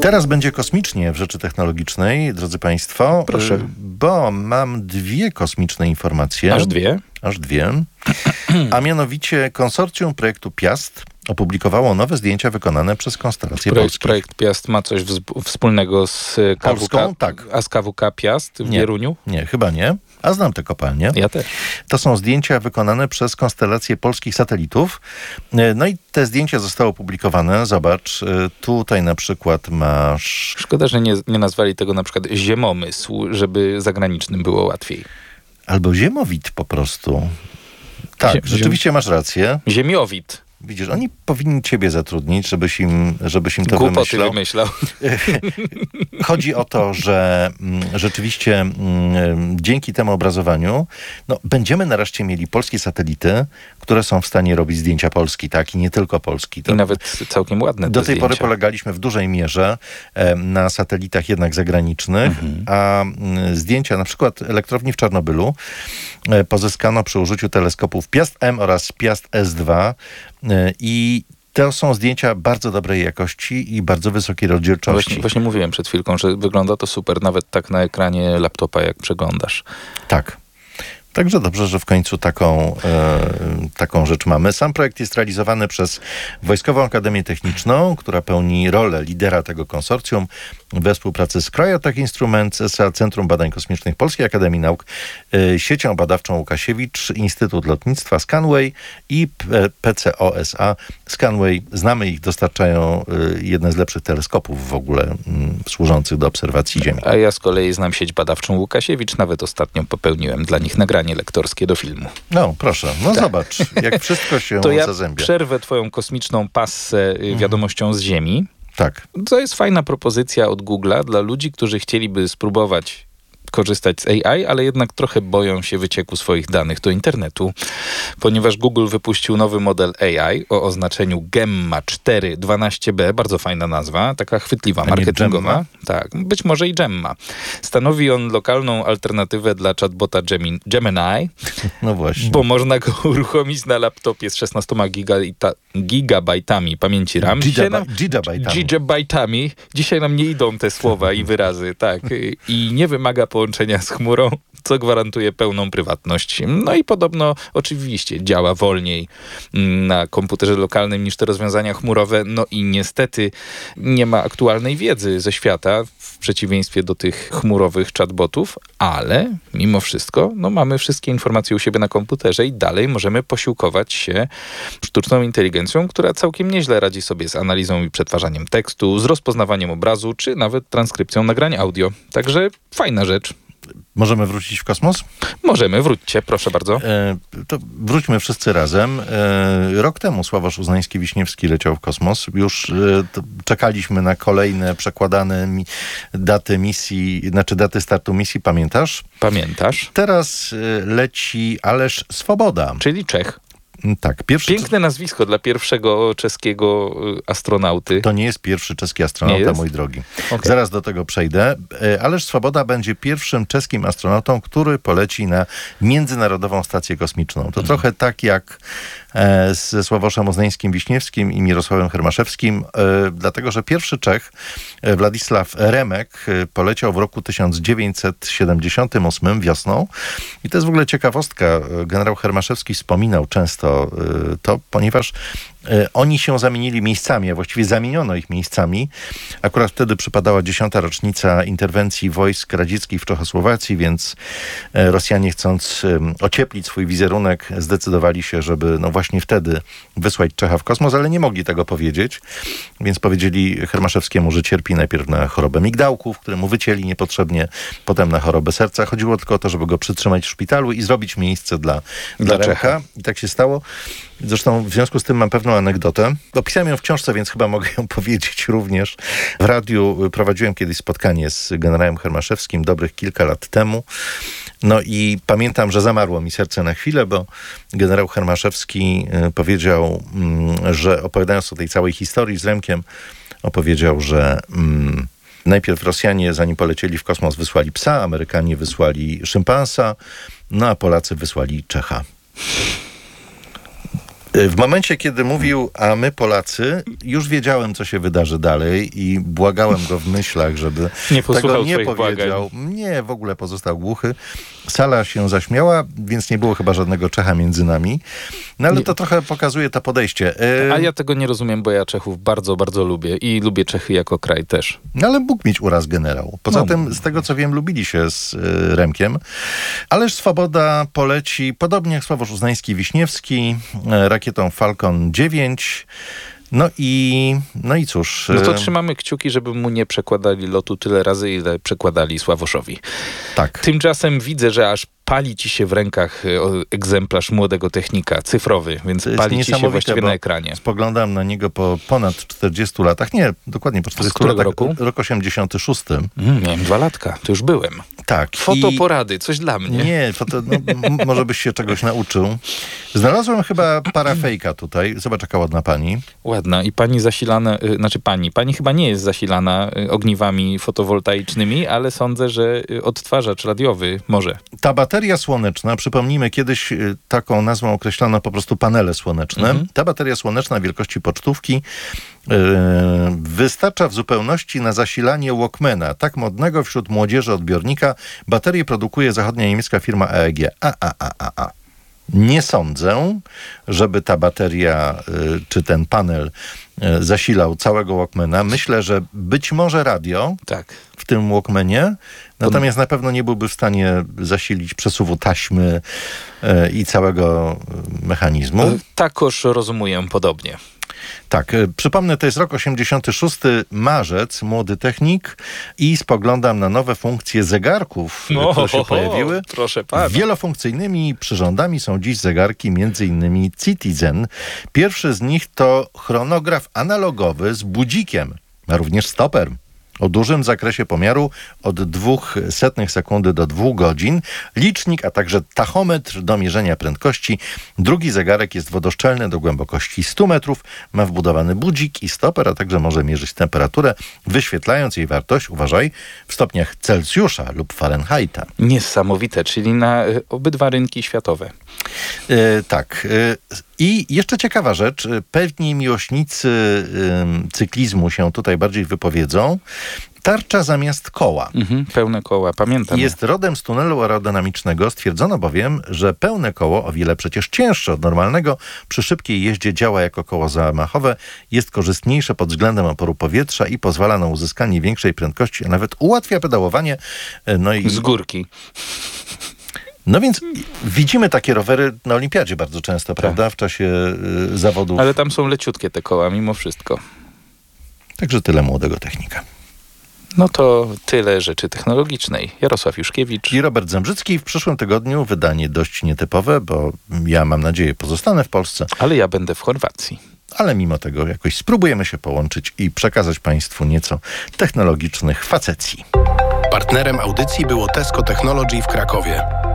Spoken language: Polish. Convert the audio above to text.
Teraz będzie kosmicznie w Rzeczy Technologicznej, drodzy Państwo. Proszę. Bo mam dwie kosmiczne informacje. Aż dwie. A mianowicie konsorcjum projektu Piast opublikowało nowe zdjęcia wykonane przez konstelację polską. Projekt Piast ma coś wspólnego z Polską? Tak. A z KWK Piast w Wieruniu? Nie, chyba nie. A znam te kopalnie. Ja też. To są zdjęcia wykonane przez konstelację polskich satelitów. No i te zdjęcia zostały opublikowane. Zobacz, tutaj na przykład masz... Szkoda, że nie nazwali tego na przykład ziemomysł, żeby zagranicznym było łatwiej. Albo ziemowit po prostu. Tak, rzeczywiście masz rację. Ziemiowit. Widzisz, oni powinni ciebie zatrudnić, żebyś im to Głupoty wymyślał. Chodzi o to, że rzeczywiście dzięki temu obrazowaniu będziemy nareszcie mieli polskie satelity, które są w stanie robić zdjęcia Polski, tak? I nie tylko Polski. I nawet całkiem ładne do tej zdjęcia. pory polegaliśmy w dużej mierze na satelitach jednak zagranicznych, a zdjęcia na przykład elektrowni w Czarnobylu pozyskano przy użyciu teleskopów Piast-M oraz Piast-S2 i to są zdjęcia bardzo dobrej jakości i bardzo wysokiej rozdzielczości. Właśnie mówiłem przed chwilką, że wygląda to super, nawet tak na ekranie laptopa, jak przeglądasz. Tak. Także dobrze, że w końcu taką rzecz mamy. Sam projekt jest realizowany przez Wojskową Akademię Techniczną, która pełni rolę lidera tego konsorcjum we współpracy z Cryotech Instruments S.A., Centrum Badań Kosmicznych Polskiej Akademii Nauk, Siecią Badawczą Łukasiewicz, Instytut Lotnictwa Scanway i PCO S.A. Scanway, znamy ich, dostarczają jedne z lepszych teleskopów w ogóle służących do obserwacji Ziemi. A ja z kolei znam sieć badawczą Łukasiewicz, nawet ostatnio popełniłem dla nich nagranie lektorskie do filmu. No, proszę. No tak. Zobacz, jak wszystko się to ja zazębia. Przerwę twoją kosmiczną passę wiadomością z Ziemi. Tak. To jest fajna propozycja od Google'a dla ludzi, którzy chcieliby spróbować korzystać z AI, ale jednak trochę boją się wycieku swoich danych do internetu, ponieważ Google wypuścił nowy model AI o oznaczeniu Gemma 412b, bardzo fajna nazwa, taka chwytliwa, marketingowa. Tak, być może i Gemma. Stanowi on lokalną alternatywę dla chatbota Gemini, no właśnie. Bo można go uruchomić na laptopie z 16 gigabajtami pamięci RAM. Gigabajtami. Dzisiaj nam nie idą te słowa i wyrazy, tak. I nie wymaga połączenia z chmurą, co gwarantuje pełną prywatność. No i podobno oczywiście działa wolniej na komputerze lokalnym niż te rozwiązania chmurowe. No i niestety nie ma aktualnej wiedzy ze świata, w przeciwieństwie do tych chmurowych chatbotów, ale mimo wszystko mamy wszystkie informacje u siebie na komputerze i dalej możemy posiłkować się sztuczną inteligencją, która całkiem nieźle radzi sobie z analizą i przetwarzaniem tekstu, z rozpoznawaniem obrazu, czy nawet transkrypcją nagrań audio. Także fajna rzecz. Możemy wrócić w kosmos? Możemy, wróćcie, proszę bardzo. To wróćmy wszyscy razem. Rok temu Sławosz Uznański-Wiśniewski leciał w kosmos. Już czekaliśmy na kolejne przekładane daty misji, daty startu misji, pamiętasz? Pamiętasz. Teraz leci Aleš Svoboda. Czyli Czech. Tak, Piękne nazwisko dla pierwszego czeskiego astronauty. To nie jest pierwszy czeski astronauta, mój drogi. Okay. Zaraz do tego przejdę. Aleš Svoboda będzie pierwszym czeskim astronautą, który poleci na Międzynarodową Stację Kosmiczną. To trochę tak jak ze Sławoszem Uznańskim-Wiśniewskim i Mirosławem Hermaszewskim, dlatego że pierwszy Czech, Władysław Remek, poleciał w roku 1978 wiosną. I to jest w ogóle ciekawostka. Generał Hermaszewski wspominał często to, ponieważ oni się zamienili miejscami, a właściwie zamieniono ich miejscami. Akurat wtedy przypadała 10. rocznica interwencji wojsk radzieckich w Czechosłowacji, więc Rosjanie, chcąc ocieplić swój wizerunek, zdecydowali się, żeby właśnie wtedy wysłać Czecha w kosmos, ale nie mogli tego powiedzieć, więc powiedzieli Hermaszewskiemu, że cierpi najpierw na chorobę migdałków, które mu wycięli niepotrzebnie, potem na chorobę serca. Chodziło tylko o to, żeby go przytrzymać w szpitalu i zrobić miejsce dla Remka. I tak się stało. Zresztą w związku z tym mam pewną anegdotę. Opisałem ją w książce, więc chyba mogę ją powiedzieć również. W radiu prowadziłem kiedyś spotkanie z generałem Hermaszewskim dobrych kilka lat temu. No i pamiętam, że zamarło mi serce na chwilę, bo generał Hermaszewski powiedział, że opowiadając o tej całej historii z Remkiem, opowiedział, że najpierw Rosjanie, zanim polecieli w kosmos, wysłali psa, Amerykanie wysłali szympansa, no a Polacy wysłali Czecha. W momencie, kiedy mówił, a my Polacy, już wiedziałem, co się wydarzy dalej i błagałem go w myślach, żeby Nie posłuchał tego nie twoich powiedział. Nie, w ogóle pozostał głuchy. Sala się zaśmiała, więc nie było chyba żadnego Czecha między nami. No ale to trochę pokazuje to podejście. A ja tego nie rozumiem, bo ja Czechów bardzo, bardzo lubię i lubię Czechy jako kraj też. No ale mógł mieć uraz generał. Poza tym, z tego co wiem, lubili się z Remkiem. Ależ Swoboda poleci, podobnie jak Sławosz Uznański-Wiśniewski, rakietą Falcon 9. No i cóż. No to trzymamy kciuki, żeby mu nie przekładali lotu tyle razy, ile przekładali Sławoszowi. Tak. Tymczasem widzę, że aż pali ci się w rękach egzemplarz młodego technika, cyfrowy, więc pali ci się właściwie na ekranie. Spoglądam na niego po ponad 40 latach. Nie, dokładnie po 40 latach. Roku? Rok 86. Miałem 2 latka, to już byłem. Tak. Fotoporady, coś dla mnie. Nie, może byś się czegoś nauczył. Znalazłem chyba parafejka tutaj. Zobacz, jaka ładna pani. Ładna. I pani zasilana, pani chyba nie jest zasilana ogniwami fotowoltaicznymi, ale sądzę, że odtwarzacz radiowy może. Ta bateria słoneczna, przypomnijmy, kiedyś taką nazwą określano po prostu panele słoneczne. Ta bateria słoneczna wielkości pocztówki wystarcza w zupełności na zasilanie Walkmana, tak modnego wśród młodzieży odbiornika. Baterię produkuje zachodnia niemiecka firma EEG. Nie sądzę, żeby ta bateria czy ten panel zasilał całego Walkmana. Myślę, że być może radio w tym Walkmanie, natomiast na pewno nie byłby w stanie zasilić przesuwu taśmy i całego mechanizmu. Takoż rozumuję podobnie. Tak, przypomnę, to jest rok 86, marzec, młody technik i spoglądam na nowe funkcje zegarków, które się pojawiły. Proszę pana. Wielofunkcyjnymi przyrządami są dziś zegarki, m.in. Citizen. Pierwszy z nich to chronograf analogowy z budzikiem, a również stoper o dużym zakresie pomiaru od 0,02 sekundy do 2 godzin, licznik, a także tachometr do mierzenia prędkości. Drugi zegarek jest wodoszczelny do głębokości 100 metrów, ma wbudowany budzik i stoper, a także może mierzyć temperaturę, wyświetlając jej wartość, uważaj, w stopniach Celsjusza lub Fahrenheita. Niesamowite, czyli na obydwa rynki światowe. Tak. I jeszcze ciekawa rzecz, pewni miłośnicy cyklizmu się tutaj bardziej wypowiedzą. Tarcza zamiast koła. Pełne koła, pamiętam. Jest rodem z tunelu aerodynamicznego. Stwierdzono bowiem, że pełne koło, o wiele przecież cięższe od normalnego, przy szybkiej jeździe działa jako koło zamachowe, jest korzystniejsze pod względem oporu powietrza i pozwala na uzyskanie większej prędkości, a nawet ułatwia pedałowanie. Z górki. No więc widzimy takie rowery na olimpiadzie bardzo często, prawda? W czasie zawodów. Ale tam są leciutkie te koła mimo wszystko. Także tyle młodego technika. No to tyle rzeczy technologicznej. Jarosław Juszkiewicz i Robert Zembrzycki. W przyszłym tygodniu wydanie dość nietypowe, bo ja mam nadzieję pozostanę w Polsce. Ale ja będę w Chorwacji. Ale mimo tego jakoś spróbujemy się połączyć i przekazać Państwu nieco technologicznych facecji. Partnerem audycji było Tesco Technology w Krakowie.